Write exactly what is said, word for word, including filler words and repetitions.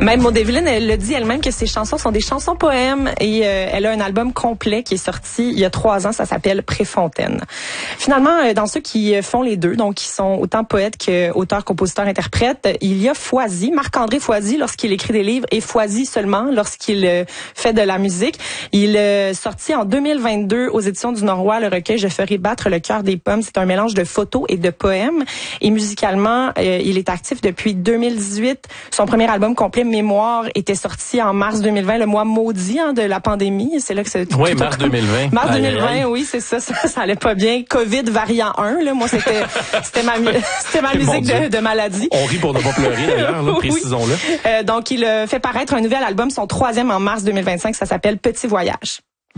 Même Maud Evelyne, elle le dit elle-même que ses chansons sont des chansons poèmes et euh, elle a un album complet qui est sorti il y a trois ans, ça s'appelle Préfontaine. Finalement, euh, dans ceux qui font les deux, donc qui sont autant poètes que auteurs, compositeurs, interprètes, il y a Foisy, Marc-André Foisy lorsqu'il écrit des livres et Foisy seulement lorsqu'il euh, fait de la musique. Il est euh, sorti en deux mille vingt-deux aux éditions du Norois le recueil Je ferai battre le cœur des pommes. C'est un mélange de photos et de poèmes. Et musicalement, euh, il est actif depuis deux mille dix-huit. Son premier album complet, Mémoire, était sorti en mars deux mille vingt, le mois maudit hein, de la pandémie. C'est là que c'est tout. Oui, tout mars deux mille vingt. Mars deux mille vingt, aïe, aïe. Oui, c'est ça, ça. Ça allait pas bien. COVID variant un, là. Moi, c'était, c'était ma, c'était ma musique de, de maladie. On rit pour ne pas pleurer, d'ailleurs, là, oui. précisons-le. Euh, donc, il a fait paraître un nouvel album, son troisième en mars deux mille vingt-cinq. Ça s'appelle Petit Voyage.